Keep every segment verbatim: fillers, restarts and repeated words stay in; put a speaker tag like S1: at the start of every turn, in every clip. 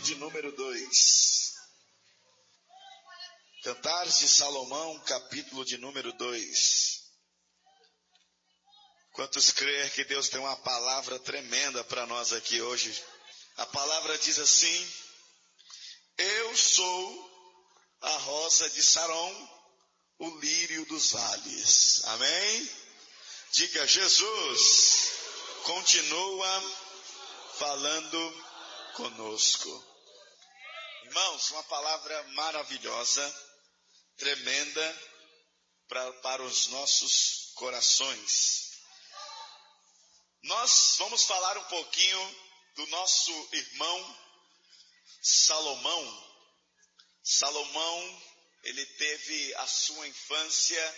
S1: capítulo de número dois. Cantares de Salomão, capítulo de número dois. Quantos creem que Deus tem uma palavra tremenda para nós aqui hoje? A palavra diz assim: eu sou a rosa de Saron, o lírio dos vales. Amém? Diga: Jesus continua falando conosco. Irmãos, uma palavra maravilhosa, tremenda pra, para os nossos corações. Nós vamos falar um pouquinho do nosso irmão Salomão. Salomão, ele teve a sua infância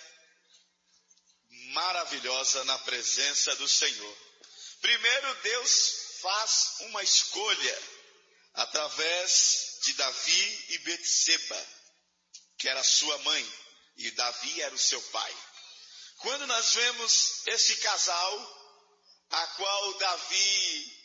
S1: maravilhosa na presença do Senhor. Primeiro, Deus faz uma escolha através de Davi e Betseba, que era sua mãe, e Davi era o seu pai. Quando nós vemos esse casal, a qual Davi,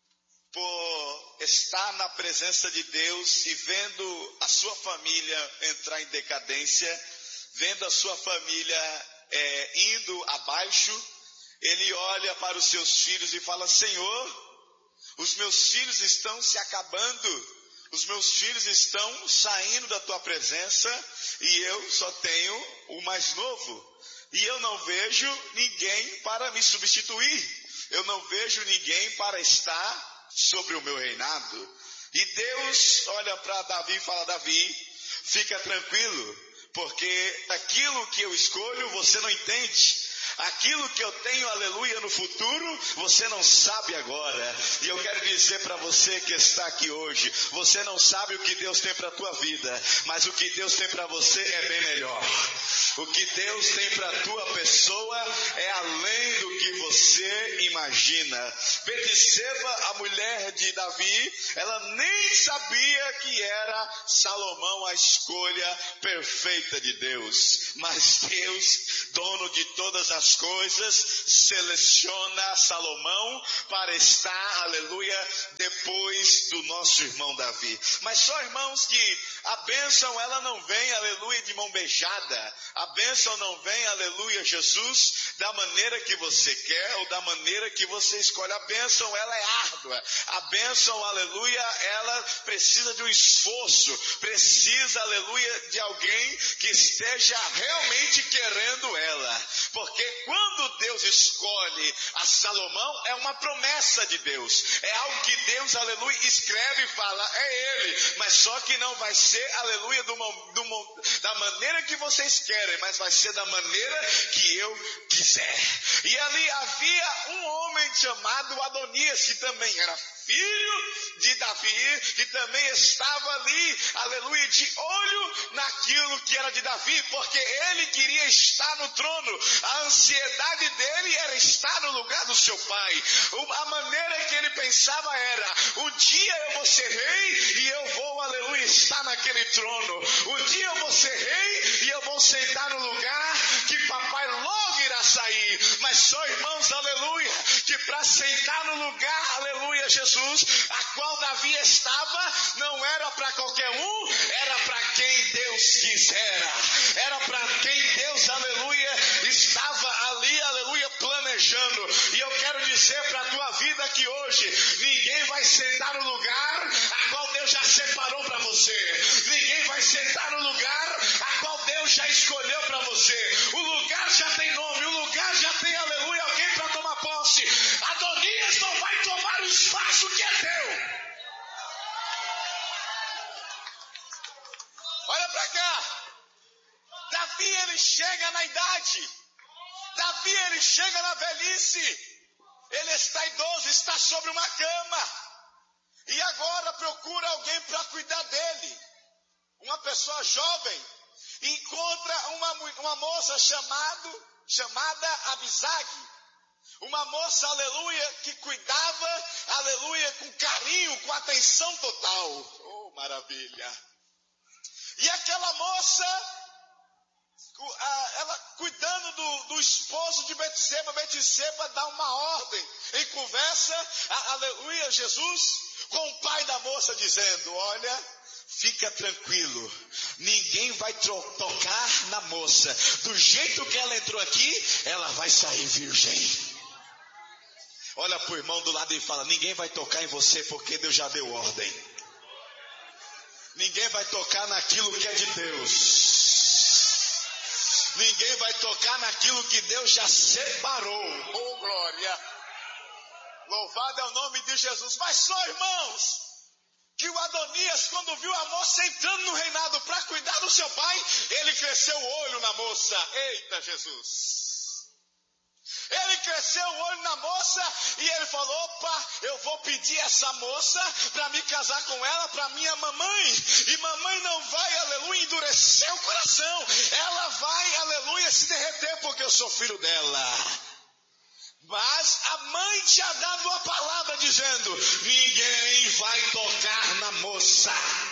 S1: por estar na presença de Deus e vendo a sua família entrar em decadência, vendo a sua família é, indo abaixo, ele olha para os seus filhos e fala: Senhor, os meus filhos estão se acabando, os meus filhos estão saindo da tua presença e eu só tenho o mais novo. E eu não vejo ninguém para me substituir. Eu não vejo ninguém para estar sobre o meu reinado. E Deus olha para Davi e fala: Davi, fica tranquilo, porque aquilo que eu escolho você não entende. Aquilo que eu tenho, aleluia, no futuro, você não sabe agora. E eu quero dizer para você que está aqui hoje, você não sabe o que Deus tem para a tua vida, mas o que Deus tem para você é bem melhor. O que Deus tem para a tua pessoa é além do que você imagina. Betseba, a mulher de Davi, ela nem sabia que era Salomão a escolha perfeita de Deus. Mas Deus, dono de todas as coisas, seleciona Salomão para estar, aleluia, depois do nosso irmão Davi. Mas só, irmãos, que a bênção, ela não vem, aleluia, de mão beijada. A bênção não vem, aleluia, Jesus, da maneira que você quer ou da maneira que você escolhe. A bênção, ela é árdua. A bênção, aleluia, ela precisa de um esforço, precisa, aleluia, de alguém que esteja realmente querendo ela. Porque quando Deus escolhe a Salomão, é uma promessa de Deus. É algo que Deus, aleluia, escreve e fala: é ele. Mas só que não vai ser, aleluia, do, do, da maneira que vocês querem, mas vai ser da maneira que eu quiser. E ali havia um homem chamado Adonias, que também era filho de Davi, que também estava ali, aleluia, de olho naquilo que era de Davi, porque ele queria estar no trono. A ansiedade dele era estar no lugar do seu pai. A maneira que ele pensava era: um dia eu vou ser rei e eu vou, aleluia, estar naquele trono. Um dia eu vou ser rei e eu vou sentar no lugar que papai logo irá sair. Mas só, irmãos, aleluia, que para sentar no lugar, aleluia, Jesus, a qual Davi estava, não era para qualquer um, era para quem Deus quisera. Era para quem Deus, aleluia, estava ali, aleluia, planejando. E eu quero dizer para a tua vida que hoje, ninguém vai sentar no lugar a qual Deus já separou para você. Ninguém vai sentar no lugar a qual Deus já escolheu para você. O lugar já tem nome, o lugar já tem, aleluia, alguém para tomar posse. Adonias não vai tomar o espaço que é teu. Olha para cá. Davi, ele chega na idade. Davi, ele chega na velhice. Ele está idoso, está sobre uma cama. E agora procura alguém para cuidar dele. Uma pessoa jovem. Encontra uma, uma moça chamado, chamada Abisag. Uma moça, aleluia, que cuidava, aleluia, com carinho, com atenção total. Oh, maravilha. E aquela moça, ela cuidando do, do esposo de Betseba, Betseba dá uma ordem em conversa, aleluia, Jesus, com o pai da moça, dizendo: olha, fica tranquilo, ninguém vai tro- tocar na moça. Do jeito que ela entrou aqui, ela vai sair virgem. Olha para o irmão do lado e fala: ninguém vai tocar em você, porque Deus já deu ordem. Ninguém vai tocar naquilo que é de Deus. Ninguém vai tocar naquilo que Deus já separou. Oh, glória! Louvado é o nome de Jesus. Mas só, irmãos, que o Adonias, quando viu a moça entrando no reinado para cuidar do seu pai, ele cresceu o olho na moça. Eita, Jesus! Ele cresceu o olho na moça e ele falou: opa, eu vou pedir essa moça para me casar com ela, para minha mamãe. E mamãe não vai, aleluia, endurecer o coração. Ela vai, aleluia, se derreter, porque eu sou filho dela. Mas a mãe tinha dado a palavra dizendo: ninguém vai tocar na moça.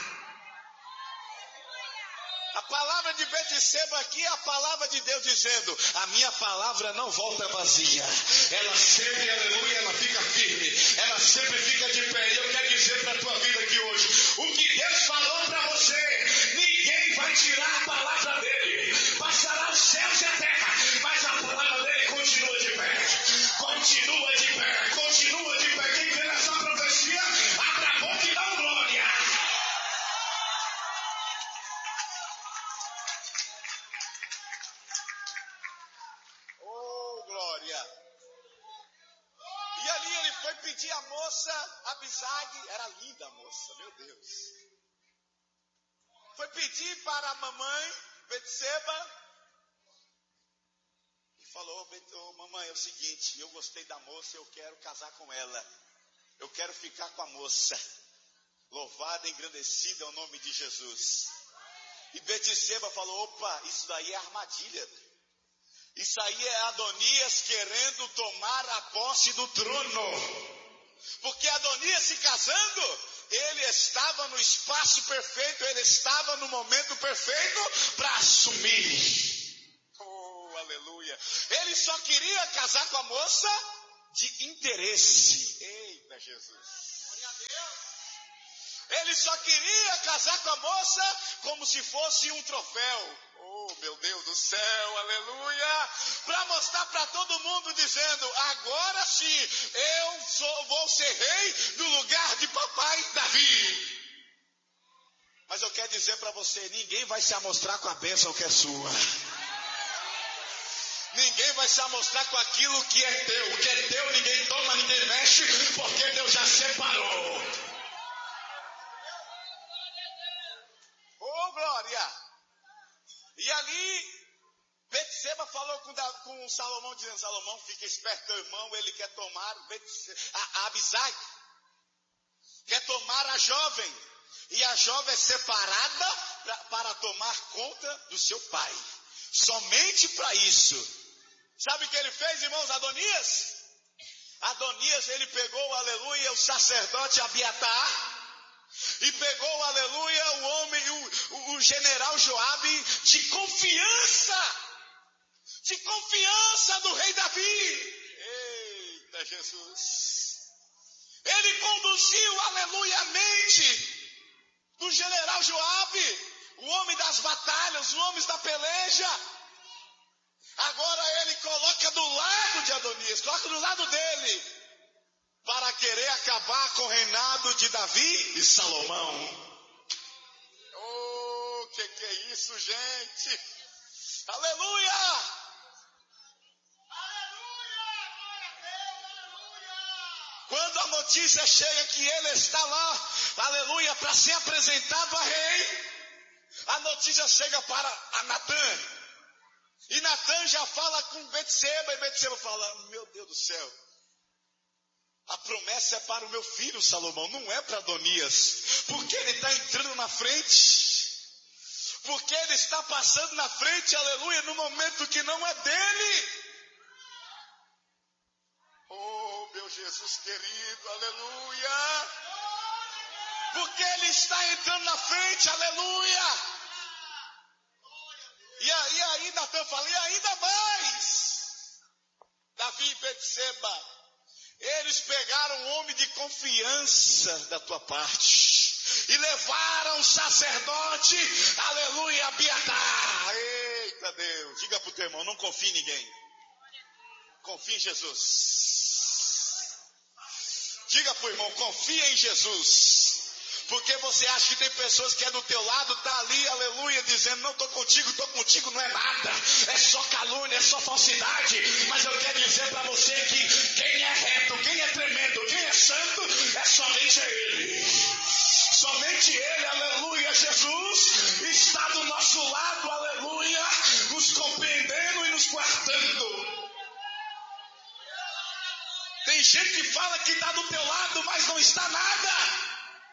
S1: A palavra de Betseba aqui é a palavra de Deus dizendo: a minha palavra não volta vazia. Ela sempre, aleluia, ela fica firme. Ela sempre fica de pé. E eu quero dizer para a tua vida aqui hoje: o que Deus falou para você, ninguém vai tirar a palavra dele. Passará os céus e a terra, mas a palavra dele continua de pé. Continua de pé, continua de pé. Quem crê nessa profecia, abra a boca e dá um glória. Oh, glória. E ali ele foi pedir a moça, Abisag, era linda a moça, meu Deus. Foi pedir para a mamãe, Betseba, e falou: oh, mamãe, é o seguinte, eu gostei da moça, eu quero casar com ela. Eu quero ficar com a moça. Louvado e engrandecido é o nome de Jesus. E Betseba falou: opa, isso daí é armadilha. Isso aí é Adonias querendo tomar a posse do trono. Porque Adonias se casando, ele estava no espaço perfeito, ele estava no momento perfeito para assumir. Oh, aleluia. Ele só queria casar com a moça de interesse. Eita, Jesus. Glória a Deus. Ele só queria casar com a moça como se fosse um troféu. Oh, meu Deus do céu, aleluia. Para mostrar para todo mundo dizendo: agora sim, eu sou, vou ser rei no lugar de papai Davi. Mas eu quero dizer para você: ninguém vai se amostrar com a bênção que é sua. Ninguém vai se amostrar com aquilo que é teu. O que é teu ninguém toma, ninguém mexe, porque Deus já separou. Oh, glória! E ali, Betseba falou com, com Salomão, dizendo: Salomão, fica esperto, teu irmão, ele quer tomar a, a Abisag, quer tomar a jovem, e a jovem é separada pra, para tomar conta do seu pai, somente para isso. Sabe o que ele fez, irmãos? Adonias? Adonias, ele pegou, aleluia, o sacerdote Abiatar, e pegou, aleluia, o homem, o, o, o general Joabe, de confiança, de confiança do rei Davi. Eita, Jesus. Ele conduziu, aleluia, a mente do general Joabe, o homem das batalhas, os homens da peleja. Agora ele coloca do lado de Adonias, coloca do lado dele, para querer acabar com o reinado de Davi e Salomão. Oh, que que é isso, gente? Aleluia! Aleluia! Quando a notícia chega que ele está lá, aleluia, para ser apresentado a rei, a notícia chega para a Natã. E Natã já fala com Betseba, e Betseba fala: meu Deus do céu, a promessa é para o meu filho Salomão, não é para Adonias, porque ele está entrando na frente, porque ele está passando na frente, aleluia, no momento que não é dele. Oh, meu Jesus querido, aleluia, porque ele está entrando na frente, aleluia. E aí, aí Natã fala: e ainda mais, Davi e Betseba, Eles pegaram um homem de confiança da tua parte e levaram o sacerdote, aleluia, Abiatar. Eita Deus, diga para o teu irmão, não confie em ninguém. Confie em Jesus. Diga para o irmão, confia em Jesus. Porque você acha que tem pessoas que é do teu lado, tá ali, aleluia, dizendo, não estou contigo, estou contigo, não é nada, é só calúnia, é só falsidade. Mas eu quero dizer para você que quem é reto, quem é tremendo, quem é santo, é somente Ele. Somente Ele, aleluia, Jesus, está do nosso lado, aleluia, nos compreendendo e nos guardando. Tem gente que fala que está do teu lado, mas não está nada.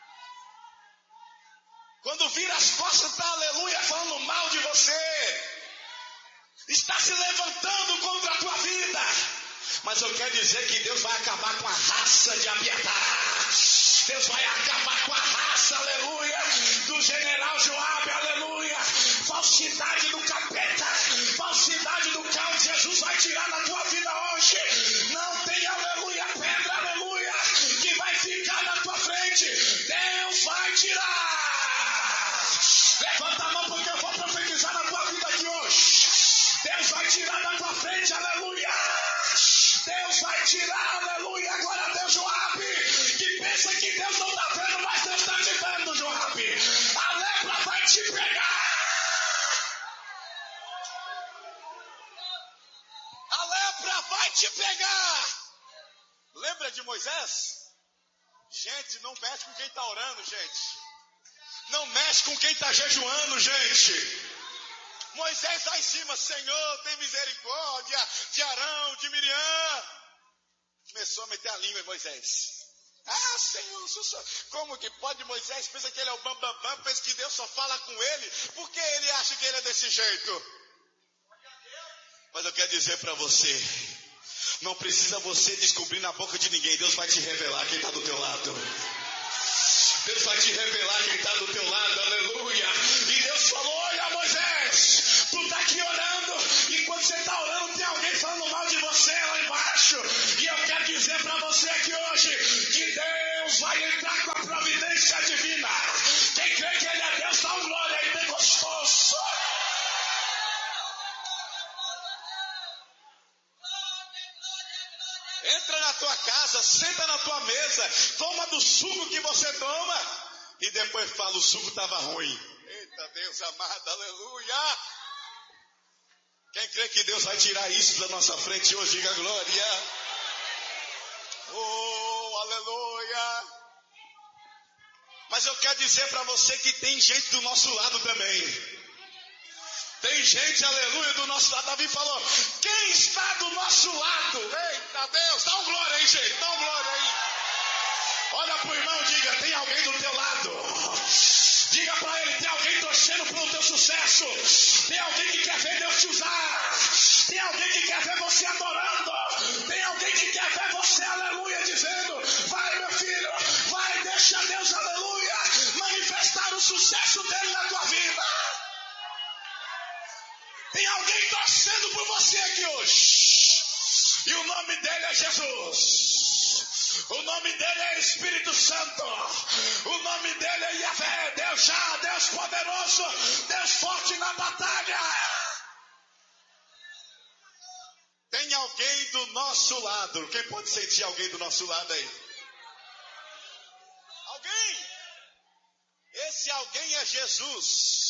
S1: Quando vira as costas, está, aleluia, falando mal de você. Está se levantando contra a tua vida. Mas eu quero dizer que Deus vai acabar com a raça de Abiatar. Deus vai acabar com a raça, aleluia, do general Joabe, aleluia. Falsidade do capeta, falsidade do caos, Jesus vai tirar na tua vida hoje. Não tem, aleluia, pedra, aleluia, que vai ficar na tua frente. Deus vai tirar. Levanta a mão porque eu vou profetizar na tua vida aqui hoje. Deus vai tirar da tua frente, aleluia. Deus vai tirar, aleluia. Agora Deus, Joabe, que pensa que Deus não está vendo, mas Deus está te vendo, Joabe. A lepra vai te pegar. A lepra vai te pegar. Lembra de Moisés? Gente, não mexe com quem está orando, gente. Não mexe com quem está jejuando, gente. Moisés lá em cima, Senhor, tem misericórdia de Arão, de Miriam. Começou a meter a língua em Moisés. Ah, Senhor, como que pode? Moisés pensa que ele é o bambambam, bam, bam, pensa que Deus só fala com ele. Por que ele acha que ele é desse jeito? Mas eu quero dizer para você, não precisa você descobrir na boca de ninguém. Deus vai te revelar quem está do teu lado. Deus vai te revelar quem está do teu lado, aleluia. E Deus falou, olha Moisés, tu está aqui orando, e quando você está orando tem alguém falando mal de você lá embaixo. E eu quero dizer para você aqui hoje, que Deus vai entrar com a providência divina. Quem crê que Ele é Deus, dá um glória aí bem gostoso. Entra na tua casa, senta na tua mesa, toma do suco que você toma e depois fala, o suco estava ruim. Eita Deus amado, aleluia. Quem crê que Deus vai tirar isso da nossa frente hoje, diga glória. Oh, aleluia. Mas eu quero dizer para você que tem gente do nosso lado também. Tem gente, aleluia, do nosso lado. Davi falou, quem está do nosso lado? Eita Deus, dá um glória aí, gente, dá um glória aí. Olha pro irmão, diga, tem alguém do teu lado. Diga para ele, tem alguém torcendo pelo teu sucesso. Tem alguém que quer ver Deus te usar. Tem alguém que quer ver você adorando. Tem alguém que quer ver você, aleluia, dizendo, vai meu filho, vai, deixa Deus, aleluia, manifestar o sucesso dele na tua vida. Tem alguém torcendo por você aqui hoje. E o nome dele é Jesus. O nome dele é Espírito Santo. O nome dele é Yahvé, Deus já, Deus poderoso, Deus forte na batalha. Tem alguém do nosso lado. Quem pode sentir alguém do nosso lado aí? Alguém? Esse alguém é Jesus.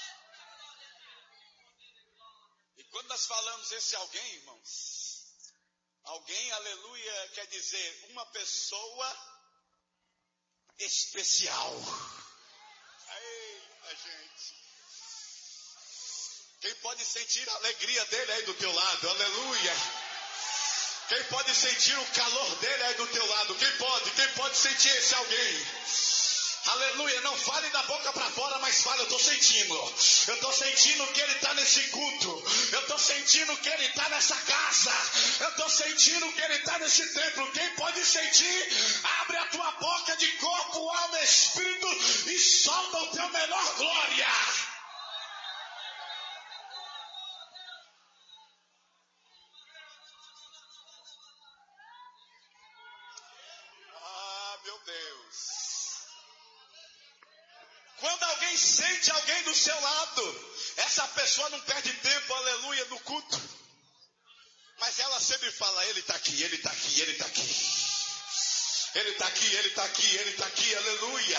S1: E quando nós falamos esse alguém, irmãos, alguém, aleluia, quer dizer uma pessoa especial. Eita, gente. Quem pode sentir a alegria dele aí do teu lado, aleluia. Quem pode sentir o calor dele aí do teu lado, quem pode, quem pode sentir esse alguém? Aleluia, não fale da boca para fora, mas fale, eu estou sentindo. Eu estou sentindo que ele está nesse culto. Eu estou sentindo que ele está nessa casa. Eu estou sentindo que ele está nesse templo. Quem pode sentir, abre a tua boca de corpo, alma, espírito e solta o teu menor glória. Quando alguém sente alguém do seu lado, essa pessoa não perde tempo, aleluia, no culto. Mas ela sempre fala, ele está aqui, ele está aqui, ele está aqui. Ele está aqui, ele está aqui, ele está aqui, aleluia.